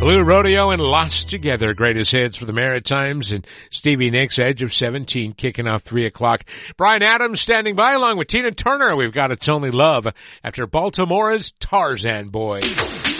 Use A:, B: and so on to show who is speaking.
A: Blue Rodeo and Lost Together, greatest hits for the Maritimes, and Stevie Nicks, Edge of 17, kicking off 3 o'clock. Bryan Adams standing by along with Tina Turner. We've got It's Only Love after Baltimore's Tarzan Boy.